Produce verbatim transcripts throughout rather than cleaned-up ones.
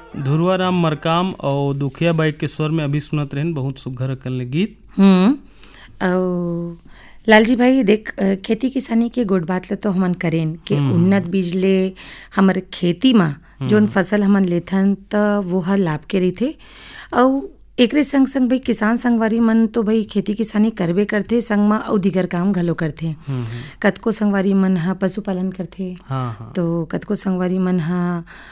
धुरवाराम मरकाम और दुखिया बाई के स्वर में अभी सुनत रहन बहुत सुघर अकल गीत। हम्म लालजी भाई देख, खेती किसानी के गोड़ बात ल तो हमन करेन कि उन्नत बीज ले हमर खेती में जोन फसल हमन लेथन त वो ह लाभ के रहिथे। और एकरे संग संग भाई किसान संगवारी मन तो भाई खेती किसानी करबे करथे, संग में अउ दिगर काम घलो करथे। कतको संगवारी मन ह पशुपालन करथे, हाँ, हाँ। तो कतको संगवारी मन ह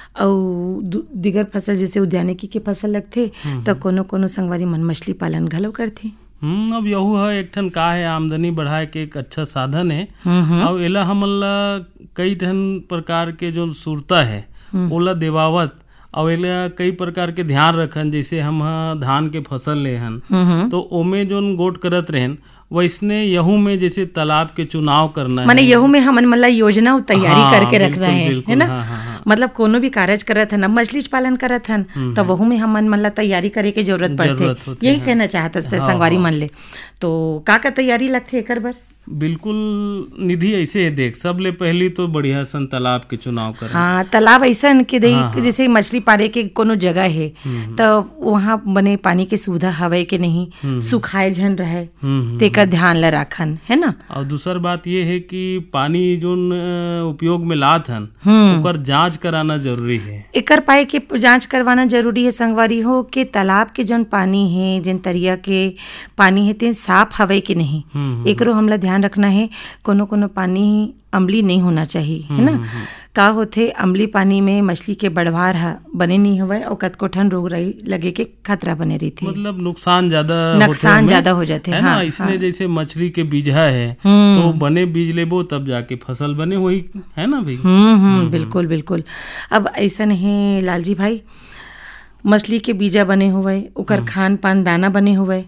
अउ दिगर फसल जैसे उद्यानिकी के फसल लगथे तो कोनो कोनो संगवारी मन मछली पालन घलो करथे। हम्म अब यहू है एक ठन का है आमदनी बढ़ाए के एक अच्छा साधन है। और एला हमन ला कई ठन प्रकार के जो सूरता है ओला देवावत और एला कई प्रकार के ध्यान रखन। जैसे हम धान के फसल लेहन तो ओमे जोन गोट करत रहन वैसने यहू में जैसे तालाब के चुनाव करना माने यहू में हमन मतलब योजना तैयारी हाँ, करके रख रहे हैं, है ना। हाँ, हाँ, हाँ। मतलब कोनो भी कार्य करत हन, अब मछली पालन करत हन तो वहू में हमन मतलब तैयारी करे के जरूरत पड़थे। यही कहना चाहत संगवारी मन ले। तो का का तैयारी लगथे एकर बर? बिल्कुल निधि ऐसे है देख, सबले पहली तो बढ़िया सन तालाब के चुनाव करें। हाँ, तालाब ऐसा के दे हाँ, जैसे मछली पारे के कोनो जगह है तो वहाँ बने पानी के सुविधा हवे के नहीं, सुखाए झन रहे तेकर ध्यान ला राखन, है ना। और दूसर बात ये है कि पानी जोन उपयोग में लात हन ओकर जांच कराना जरूरी है। एकर पाए के जांच करवाना जरूरी है संगवारी हो कि तालाब के जन पानी है, जिन तरिया के पानी है ते साफ हवे के नहीं, एकरो हमला ध्यान रखना है। कोनो कोनो पानी अम्ली नहीं होना चाहिए, है ना। का होथे अम्ली पानी में मछली के बढ़वार है बने नहीं हवे और कतको ठन रोग रही लगे के खतरा बने रही थे, मतलब नुकसान ज्यादा नुकसान ज्यादा हो जाते है, हाँ, ना। इसने हाँ। जैसे मछली के बीजा है तो बने बीज लेबो तब जाके फसल बने हुई, है ना भाई। हम्म हम्म बिल्कुल बिल्कुल। अब ऐसा नहीं लालजी भाई, मछली के बीजा बने हुए ओकर खान पान दाना बने हुए,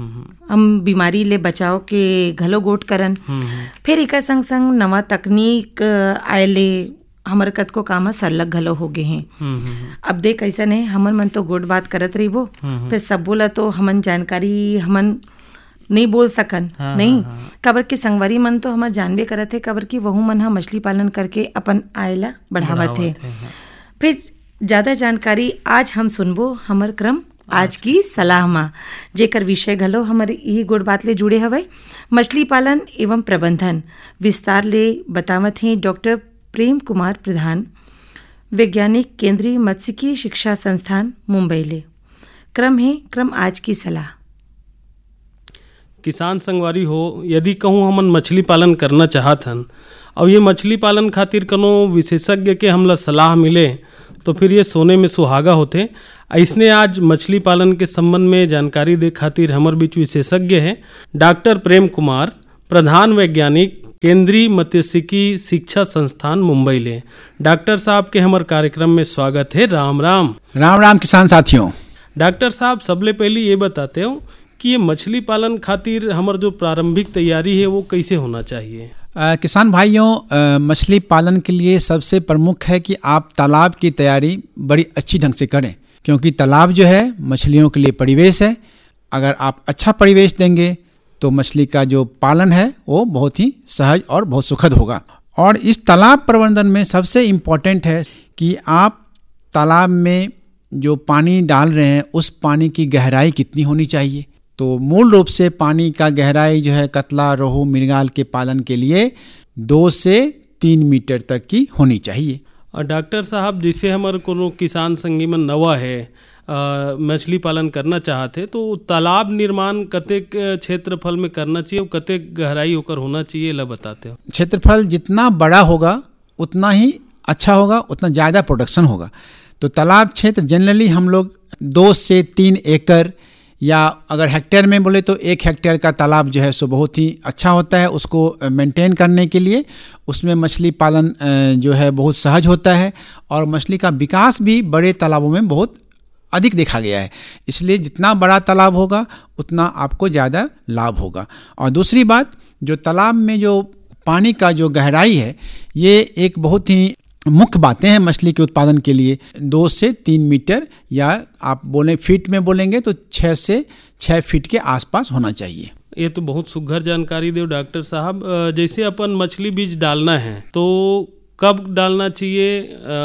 हम बीमारी ले बचाव के घलो गोट करन। फिर एकर संग संग नवा तकनीक आए ले हमर कतको काम सरलग घलो हो गए हैं। अब देख ऐसा नहीं हमन मन तो गोट बात करत रहिबो, फिर सब बोला तो हमन जानकारी हमन नहीं बोल सकन हाँ, नहीं हाँ, हाँ। कबर के संगवारी मन तो हमर जानबे करत है कबर की वहू मन ह मछली पालन करके अपन आयला बढ़ावत है। हाँ। फिर ज्यादा जानकारी आज हम सुनबो हमर क्रम आज की सलाह मा, जेकर विषय घलो हमर यही गुड़ बात ले जुड़े हवे। मछली पालन एवं प्रबंधन विस्तार ले बतावत हैं डॉक्टर प्रेम कुमार प्रधान, वैज्ञानिक केंद्रीय मत्स्यिकी शिक्षा संस्थान मुंबई ले। क्रम है क्रम आज की सलाह। किसान संगवारी हो, यदि कहूँ हमन मछली पालन करना चाहत हन और ये मछली पालन खातिर कनो विशेषज्ञ के हमला सलाह मिले तो फिर ये सोने में सुहागा होते। ऐसने आज मछली पालन के संबंध में जानकारी दे खातिर हमर बीच विशेषज्ञ है डॉक्टर प्रेम कुमार, प्रधान वैज्ञानिक केंद्रीय मत्स्यिकी शिक्षा संस्थान मुंबई ले। डॉक्टर साहब के हमार कार्यक्रम में स्वागत है। राम राम। राम राम किसान साथियों। डॉक्टर साहब सबले पहले ये बताते हो कि ये मछली पालन खातिर हमार जो प्रारंभिक तैयारी है वो कैसे होना चाहिए? आ, किसान भाइयों, मछली पालन के लिए सबसे प्रमुख है कि आप तालाब की तैयारी बड़ी अच्छी ढंग से करें, क्योंकि तालाब जो है मछलियों के लिए परिवेश है। अगर आप अच्छा परिवेश देंगे तो मछली का जो पालन है वो बहुत ही सहज और बहुत सुखद होगा। और इस तालाब प्रबंधन में सबसे इम्पोर्टेंट है कि आप तालाब में जो पानी डाल रहे हैं उस पानी की गहराई कितनी होनी चाहिए। तो मूल रूप से पानी का गहराई जो है कतला, रोहू, मृगाल के पालन के लिए दो से तीन मीटर तक की होनी चाहिए। और डॉक्टर साहब, जैसे हमारे कोनो किसान संगी में नवा है मछली पालन करना चाहते तो तालाब निर्माण कतेक क्षेत्रफल में करना चाहिए और कतेक गहराई होकर होना चाहिए, ला बताते हो। क्षेत्रफल जितना बड़ा होगा उतना ही अच्छा होगा, उतना ज़्यादा प्रोडक्शन होगा। तो तालाब क्षेत्र जनरली हम लोग दो से तीन एकड़ या अगर हेक्टेयर में बोले तो एक हेक्टेयर का तालाब जो है सो बहुत ही अच्छा होता है उसको मेंटेन करने के लिए। उसमें मछली पालन जो है बहुत सहज होता है और मछली का विकास भी बड़े तालाबों में बहुत अधिक देखा गया है। इसलिए जितना बड़ा तालाब होगा उतना आपको ज़्यादा लाभ होगा। और दूसरी बात, जो तालाब में जो पानी का जो गहराई है ये एक बहुत ही मुख्य बातें हैं मछली के उत्पादन के लिए। दो से तीन मीटर या आप बोलें फीट में बोलेंगे तो छः से छः फीट के आसपास होना चाहिए। ये तो बहुत सुघर जानकारी दो डॉक्टर साहब। जैसे अपन मछली बीज डालना है तो कब डालना चाहिए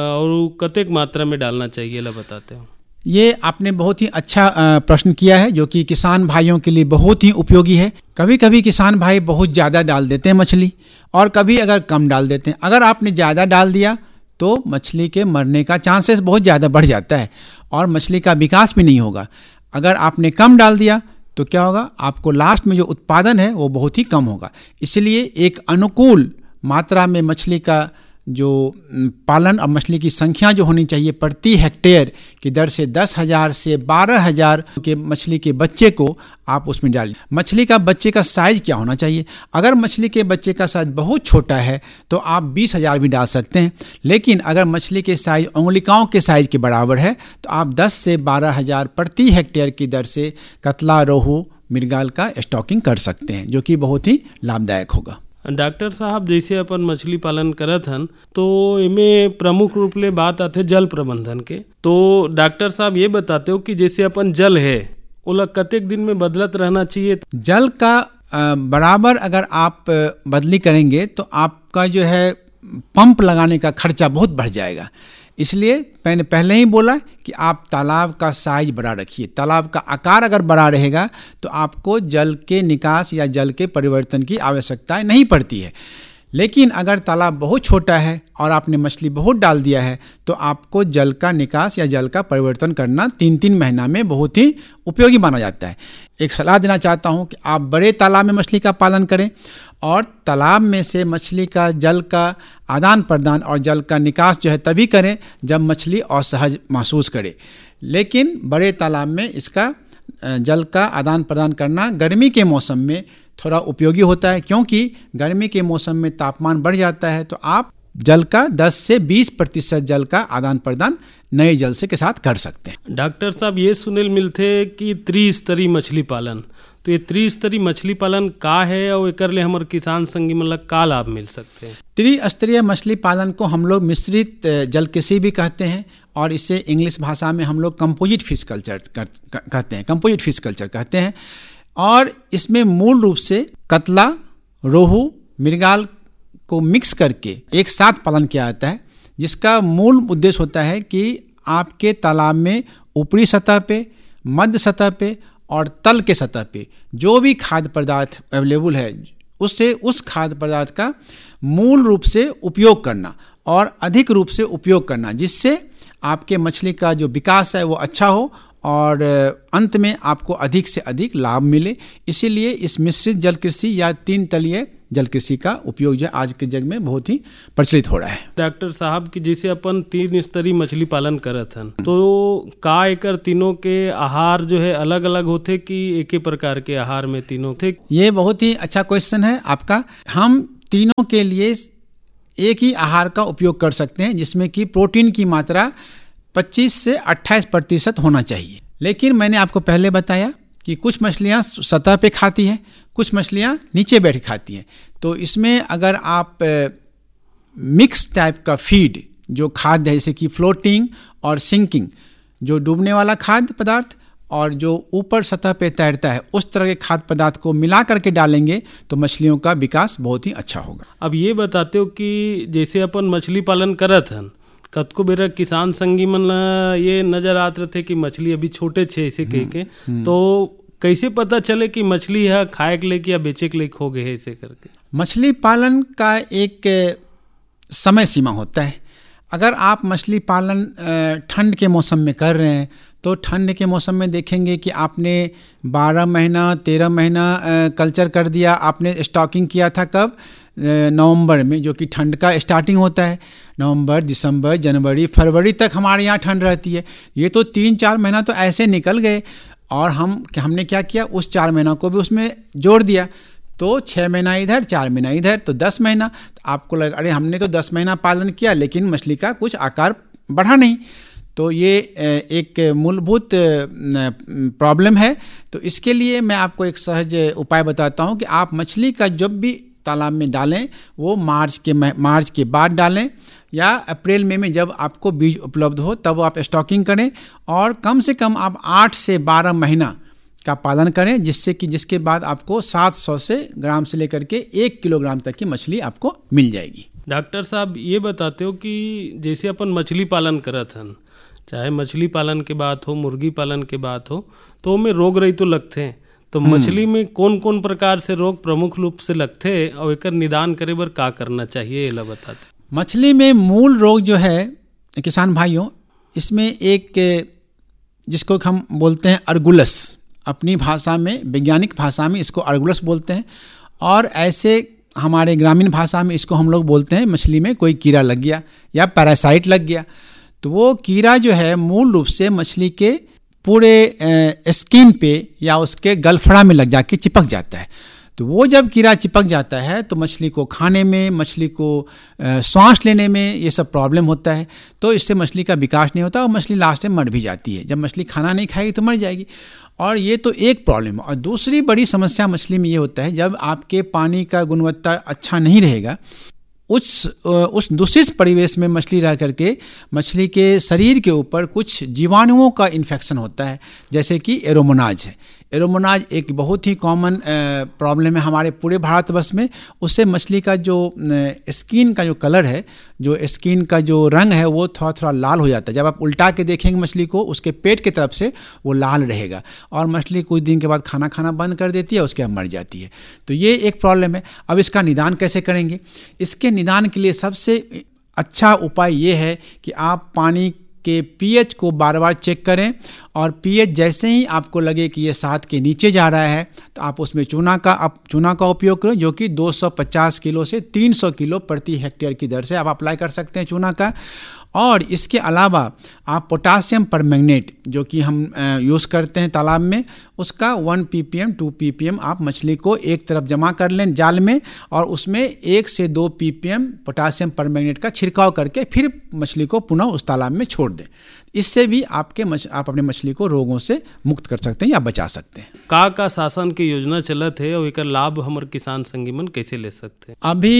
और कतेक मात्रा में डालना चाहिए ला बताते हो। ये आपने बहुत ही अच्छा प्रश्न किया है जो कि किसान भाइयों के लिए बहुत ही उपयोगी है। कभी कभी किसान भाई बहुत ज़्यादा डाल देते हैं मछली और कभी अगर कम डाल देते हैं। अगर आपने ज़्यादा डाल दिया तो मछली के मरने का चांसेस बहुत ज़्यादा बढ़ जाता है और मछली का विकास भी नहीं होगा। अगर आपने कम डाल दिया तो क्या होगा, आपको लास्ट में जो उत्पादन है वो बहुत ही कम होगा। इसलिए एक अनुकूल मात्रा में मछली का जो पालन और मछली की संख्या जो होनी चाहिए प्रति हेक्टेयर की दर से दस हजार से बारह हजार के मछली के बच्चे को आप उसमें डालिए। मछली का बच्चे का साइज क्या होना चाहिए, अगर मछली के बच्चे का साइज बहुत छोटा है तो आप बीस हजार भी डाल सकते हैं, लेकिन अगर मछली के साइज उंगलिकाओं के साइज के बराबर है तो आप दस से बारह हजार प्रति हेक्टेयर की दर से कतला, रोहू, मृगाल का स्टॉकिंग कर सकते हैं, जो कि बहुत ही लाभदायक होगा। डॉक्टर साहब, जैसे अपन मछली पालन करत हन तो इमें प्रमुख रूप ले बात आते जल प्रबंधन के। तो डॉक्टर साहब ये बताते हो कि जैसे अपन जल है ओला कतेक दिन में बदलत रहना चाहिए। जल का बराबर अगर आप बदली करेंगे तो आपका जो है पंप लगाने का खर्चा बहुत बढ़ जाएगा। इसलिए मैंने पहले ही बोला कि आप तालाब का साइज बड़ा रखिए। तालाब का आकार अगर बड़ा रहेगा तो आपको जल के निकास या जल के परिवर्तन की आवश्यकता नहीं पड़ती है। लेकिन अगर तालाब बहुत छोटा है और आपने मछली बहुत डाल दिया है तो आपको जल का निकास या जल का परिवर्तन करना तीन तीन महीना में बहुत ही उपयोगी माना जाता है। एक सलाह देना चाहता हूँ कि आप बड़े तालाब में मछली का पालन करें और तालाब में से मछली का जल का आदान प्रदान और जल का निकास जो है तभी करें जब मछली असहज महसूस करे। लेकिन बड़े तालाब में इसका जल का आदान प्रदान करना गर्मी के मौसम में थोड़ा उपयोगी होता है, क्योंकि गर्मी के मौसम में तापमान बढ़ जाता है तो आप जल का दस से बीस प्रतिशत जल का आदान प्रदान नए जल से के साथ कर सकते हैं। डॉक्टर साहब, ये सुनेल मिलते कि त्रिस्तरीय मछली पालन, तो ये त्रिस्तरीय मछली पालन का है और एकर ले हमर किसान संगी मतलब का लाभ मिल सकते हैं। त्रिस्तरीय मछली पालन को हम लोग मिश्रित जल कृषि भी कहते हैं और इसे इंग्लिश भाषा में हम लोग कंपोजिट फिश कल्चर कहते हैं कंपोजिट फिश कल्चर कहते हैं। और इसमें मूल रूप से कतला, रोहू, मृगाल को मिक्स करके एक साथ पालन किया जाता है, जिसका मूल उद्देश्य होता है कि आपके तालाब में ऊपरी सतह पे, मध्य सतह पे और तल के सतह पे जो भी खाद्य पदार्थ अवेलेबल है उससे उस खाद्य पदार्थ का मूल रूप से उपयोग करना और अधिक रूप से उपयोग करना, जिससे आपके मछली का जो विकास है वो अच्छा हो और अंत में आपको अधिक से अधिक लाभ मिले। इसीलिए इस मिश्रित जल कृषि या तीन तलीय जल कृषि का उपयोग जो आज के जग में बहुत ही प्रचलित हो रहा है। डॉक्टर साहब की जैसे अपन तीन स्तरीय मछली पालन करत हन तो का एकर तीनों के आहार जो है अलग अलग होते कि एक ही प्रकार के आहार में तीनों थे? ये बहुत ही अच्छा क्वेश्चन है आपका। हम तीनों के लिए एक ही आहार का उपयोग कर सकते हैं, जिसमें कि प्रोटीन की मात्रा पच्चीस से अट्ठाईस प्रतिशत होना चाहिए। लेकिन मैंने आपको पहले बताया कि कुछ मछलियाँ सतह पे खाती हैं, कुछ मछलियाँ नीचे बैठ खाती हैं। तो इसमें अगर आप मिक्स टाइप का फीड जो खाद्य है, जैसे कि फ्लोटिंग और सिंकिंग, जो डूबने वाला खाद्य पदार्थ और जो ऊपर सतह पे तैरता है, उस तरह के खाद्य पदार्थ को मिला करके डालेंगे तो मछलियों का विकास बहुत ही अच्छा होगा। अब ये बताते हो कि जैसे अपन मछली पालन करत हन, कतको बेरा किसान संगी मन ला ये नजर आत रहे कि मछली अभी छोटे छे ऐसे कह के, तो कैसे पता चले कि मछली है खाए के लेके या बेचे के लेके हो गए है ऐसे करके? मछली पालन का एक समय सीमा होता है। अगर आप मछली पालन ठंड के मौसम में कर रहे हैं तो ठंड के मौसम में देखेंगे कि आपने बारह महीना तेरह महीना कल्चर कर दिया। आपने स्टॉकिंग किया था कब? नवंबर में, जो कि ठंड का स्टार्टिंग होता है। नवंबर, दिसंबर, जनवरी, फरवरी तक हमारे यहाँ ठंड रहती है। ये तो तीन चार महीना तो ऐसे निकल गए और हम हमने क्या किया, उस चार महीना को भी उसमें जोड़ दिया। तो छः महीना इधर, चार महीना इधर, तो दस महीना। तो आपको लगा अरे हमने तो दस महीना पालन किया लेकिन मछली का कुछ आकार बढ़ा नहीं। तो ये एक मूलभूत प्रॉब्लम है। तो इसके लिए मैं आपको एक सहज उपाय बताता हूँ कि आप मछली का जब भी तालाब में डालें वो मार्च के मार्च के बाद डालें या अप्रैल मई में जब आपको बीज उपलब्ध हो तब आप स्टॉकिंग करें और कम से कम आप आठ से बारह महीना का पालन करें, जिससे कि जिसके बाद आपको सात सौ से ग्राम से लेकर के एक किलोग्राम तक की मछली आपको मिल जाएगी। डॉक्टर साहब ये बताते हो कि जैसे अपन मछली पालन करत हन, चाहे मछली पालन के बात हो, मुर्गी पालन के बात हो, तो में रोग रही तो लगते हैं, तो मछली में कौन कौन प्रकार से रोग प्रमुख रूप से लगते हैं और एकर निदान करे बर का करना चाहिए, ये ला बताते। मछली में मूल रोग जो है किसान भाइयों, इसमें एक जिसको हम बोलते हैं अर्गुलस, अपनी भाषा में, वैज्ञानिक भाषा में इसको अर्गुलस बोलते हैं, और ऐसे हमारे ग्रामीण भाषा में इसको हम लोग बोलते हैं मछली में कोई कीड़ा लग गया या पैरासाइट लग गया। तो वो कीड़ा जो है मूल रूप से मछली के पूरे स्किन पे या उसके गलफड़ा में लग जाके चिपक जाता है। तो वो जब कीड़ा चिपक जाता है तो मछली को खाने में, मछली को सांस लेने में ये सब प्रॉब्लम होता है। तो इससे मछली का विकास नहीं होता और मछली लास्ट में मर भी जाती है। जब मछली खाना नहीं खाएगी तो मर जाएगी। और ये तो एक प्रॉब्लम है। और दूसरी बड़ी समस्या मछली में ये होता है, जब आपके पानी का गुणवत्ता अच्छा नहीं रहेगा, उस उस दूषित परिवेश में मछली रह करके मछली के शरीर के ऊपर कुछ जीवाणुओं का इन्फेक्शन होता है, जैसे कि एरोमोनाज है। एरोमोनाज एक बहुत ही कॉमन प्रॉब्लम है हमारे पूरे भारतवर्ष में। उससे मछली का जो स्किन का जो कलर है, जो स्किन का जो रंग है, वो थोड़ा थोड़ा लाल हो जाता है। जब आप उल्टा के देखेंगे मछली को, उसके पेट की तरफ से वो लाल रहेगा और मछली कुछ दिन के बाद खाना खाना बंद कर देती है, उसके बाद मर जाती है। तो ये एक प्रॉब्लम है। अब इसका निदान कैसे करेंगे? इसके निदान के लिए सबसे अच्छा उपाय ये है कि आप पानी के पीएच को बार बार चेक करें, और पीएच जैसे ही आपको लगे कि ये सात के नीचे जा रहा है तो आप उसमें चूना का आप चूना का उपयोग करें, जो कि दो सौ पचास किलो से तीन सौ किलो प्रति हेक्टेयर की दर से आप अप्लाई कर सकते हैं चूना का। और इसके अलावा आप पोटासियम परमैंगनेट जो कि हम यूज़ करते हैं तालाब में, उसका वन पीपीएम टू पीपीएम आप मछली को एक तरफ जमा कर लें जाल में, और उसमें एक से दो पीपीएम पोटासियम परमैंगनेट का छिड़काव करके फिर मछली को पुनः उस तालाब में छोड़ दें। इससे भी आपके मछ, आप अपने मछली को रोगों से मुक्त कर सकते हैं या बचा सकते हैं। का का शासन की योजना चलत है और एकर लाभ हमारे किसान संगीमन कैसे ले सकते हैं?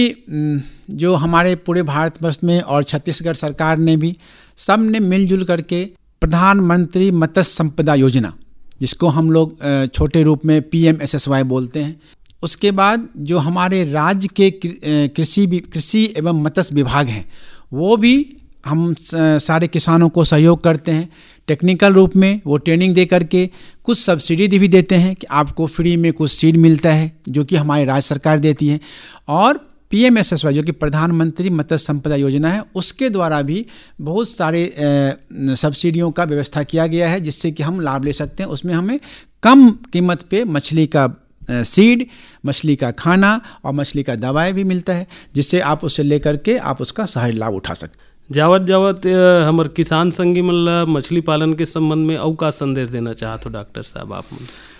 अभी जो हमारे पूरे भारतवर्ष में और छत्तीसगढ़ सरकार ने भी, सब ने मिलजुल करके प्रधानमंत्री मत्स्य संपदा योजना, जिसको हम लोग छोटे रूप में P M S S Y बोलते हैं, उसके बाद जो हमारे राज्य के कृषि कृषि एवं मत्स्य विभाग हैं, वो भी हम सारे किसानों को सहयोग करते हैं टेक्निकल रूप में। वो ट्रेनिंग दे करके कुछ सब्सिडी भी देते हैं कि आपको फ्री में कुछ सीड मिलता है, जो कि हमारी राज्य सरकार देती है। और P M S S Y जो कि प्रधानमंत्री मत्स्य संपदा योजना है, उसके द्वारा भी बहुत सारे सब्सिडियों का व्यवस्था किया गया है, जिससे कि हम लाभ ले सकते हैं। उसमें हमें कम कीमत पे मछली का सीड, मछली का खाना और मछली का दवाई भी मिलता है, जिससे आप उसे लेकर के आप उसका सहज लाभ उठा सकते हैं। जावत जावत हमारे किसान संगी मन ला मछली पालन के संबंध में और का संदेश देना चाहते हो डॉक्टर साहब आप?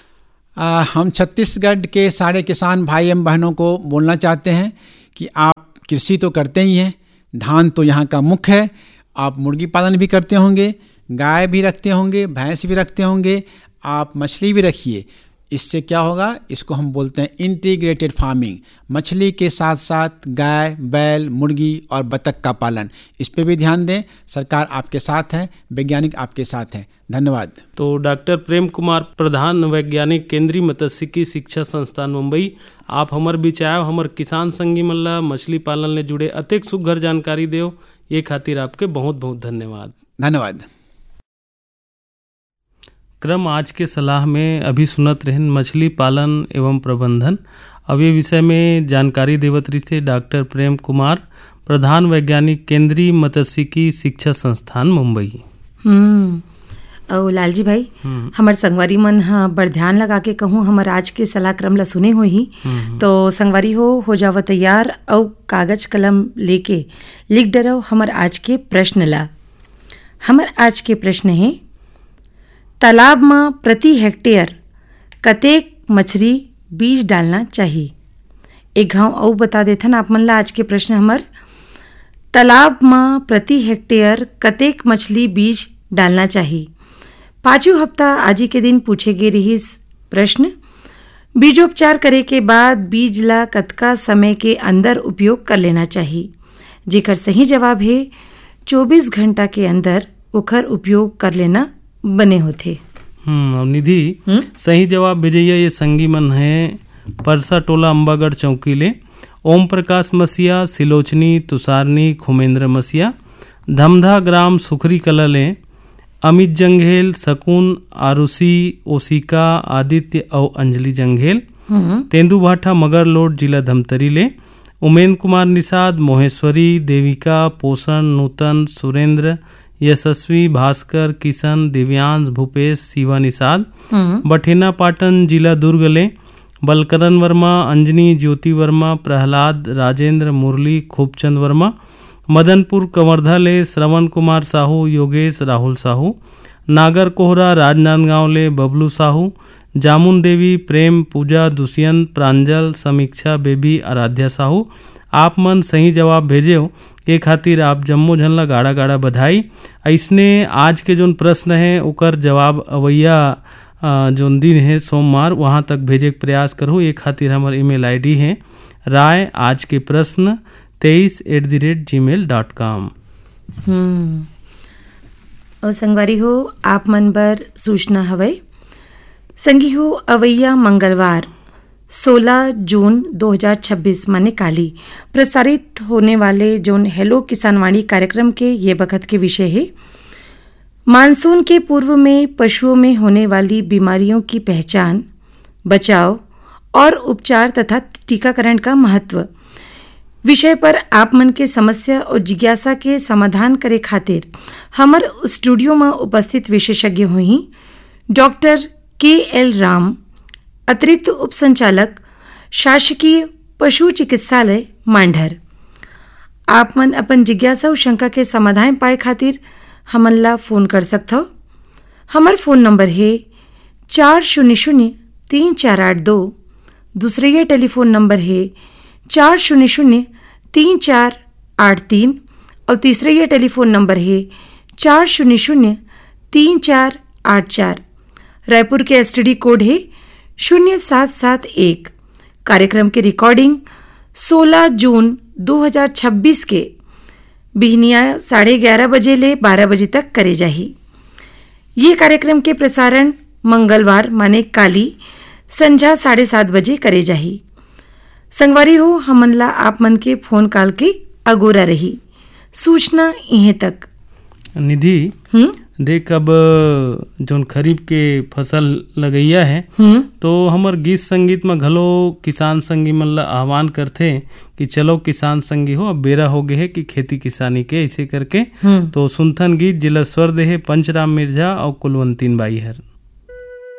आ, हम छत्तीसगढ़ के सारे किसान भाई एवं बहनों को बोलना चाहते हैं कि आप कृषि तो करते ही हैं, धान तो यहाँ का मुख्य है, आप मुर्गी पालन भी करते होंगे, गाय भी रखते होंगे, भैंस भी रखते होंगे, आप मछली भी रखिए। इससे क्या होगा, इसको हम बोलते हैं इंटीग्रेटेड फार्मिंग। मछली के साथ साथ गाय, बैल, मुर्गी और बतख का पालन, इस पे भी ध्यान दें। सरकार आपके साथ है, वैज्ञानिक आपके साथ हैं। धन्यवाद। तो डॉक्टर प्रेम कुमार, प्रधान वैज्ञानिक, केंद्रीय मत्स्यिकी शिक्षा संस्थान मुंबई, आप हमार बिचाव हमार किसान संगी मन ला मछली पालन ले जुड़े अतेक सुघर जानकारी देव, ये खातिर आपके बहुत बहुत धन्यवाद। धन्यवाद। क्रम आज के सलाह में अभी सुनत रहन मछली पालन एवं प्रबंधन। अब ये विषय में जानकारी देवत रही से डॉक्टर प्रेम कुमार, प्रधान वैज्ञानिक, केंद्रीय मत्स्यिकी शिक्षा संस्थान मुंबई। हम्म और लालजी भाई, हमार संगवारी मन हाँ बड़ ध्यान लगा के कहूँ हमार आज के सलाह क्रम ला सुने हो ही, तो संगवारी हो हो जावा तैयार और कागज कलम लेके लिख डरो हमार आज के प्रश्न ला। हमार आज के प्रश्न है, तालाब में प्रति हेक्टेयर कतेक मछली बीज डालना चाहिए? एक घाव और बता देथन आप मन ला आज के प्रश्न हमार, तालाब में प्रति हेक्टेयर कतेक मछली बीज डालना चाहिए? पाँचों हफ्ता आज ही के दिन पूछे गए रही प्रश्न। बीजोपचार करे के बाद बीज ला कतका समय के अंदर उपयोग कर लेना चाहिए? जेकर सही जवाब है चौबीस घंटा के अंदर ओकर उपयोग कर लेना बने होते। हम्म निधि हुँ? सही जवाब भेजैया ये संगी मन है परसा टोला अम्बागढ़ चौकी ले, ओम प्रकाश मसीहा, सिलोचनी, तुषारनी, खुमेंद्र मसीहा, धमधा ग्राम सुखरी कला लें, अमित जंघेल, सकून, आरुषि, ओसिका, आदित्य और अंजलि जंघेल, तेंदुभाठा मगर लोड जिला धमतरी ले, उमेन कुमार निषाद, मोहेश्वरी, देविका, पोषण, नूतन, सुरेंद्र, यशस्वी, भास्कर, किशन, दिव्यांश, भूपेश, शिवा निषाद, बठेना पाटन जिला दुर्ग ले, बलकरण वर्मा, अंजनी, ज्योति वर्मा, प्रहलाद, राजेंद्र, मुरली, खूबचंद वर्मा, मदनपुर कवर्धा ले, श्रवण कुमार साहू, योगेश, राहुल साहू, नागर कोहरा, राजनांदगांव ले, बबलू साहू, जामुन देवी, प्रेम, पूजा, दुष्यंत, प्रांजल, समीक्षा बेबी, आराध्या साहू। आप मन सही जवाब भेजे हो ए खातिर आप जम्मो झन ला गाड़ा गाड़ा बधाई। ऐसने आज के जोन प्रश्न है ओकर जवाब अवैया जोन दिन है सोमवार वहाँ तक भेजे के प्रयास करो। ए खातिर हमार ईमेल आईडी है राय आज के प्रश्न तेईस at the rate ji mail dot com. और संगवारी हो आप मन बर सूचना हवै संगी हो अवैया मंगलवार सोलह जून दो हज़ार छब्बीस माने काली प्रसारित होने वाले जोन हेलो किसानवाणी कार्यक्रम के ये बखत के विषय है मानसून के पूर्व में पशुओं में होने वाली बीमारियों की पहचान, बचाव और उपचार तथा टीकाकरण का महत्व विषय पर आप मन के समस्या और जिज्ञासा के समाधान करे खातिर हमर स्टूडियो में उपस्थित विशेषज्ञ हुई डॉक्टर के एल राम, अतिरिक्त उप संचालक शासकीय पशु चिकित्सालय मांढर। आप मन अपन जिज्ञासा और शंका के समाधान पाए खातिर हमन ला फोन कर सकते हो। हमार फोन नंबर है चार शून्य शून्य तीन चार आठ दो, दूसरे ये टेलीफोन नंबर है चार शून्य शून्य तीन चार आठ तीन और तीसरे ये टेलीफोन नंबर है चार शून्य शून्य तीन चार आठ चार। रायपुर के एसटीडी कोड है शून्य सात सात एक। कार्यक्रम की रिकॉर्डिंग सोलह जून दो हज़ार छब्बीस के बिहनिया साढ़े ग्यारह बजे ले बारह बजे तक करे जाही। ये कार्यक्रम के प्रसारण मंगलवार माने काली संझा साढ़े सात बजे करे जाही। संगवारी हो हमन ला आप मन के फोन कॉल के अगोरा रही सूचना इहे तक। निधि हम्म देख अब जोन खरीफ के फसल लगैया है तो हमर गीत संगीत में घलो किसान संगी मन ला आह्वान करथे कि चलो किसान संगी हो अब बेरा हो गए है कि खेती किसानी के ऐसे करके तो सुनथन गीत जिला स्वर दे है पंचराम मिर्जा और कुलवंतीन बाई हर।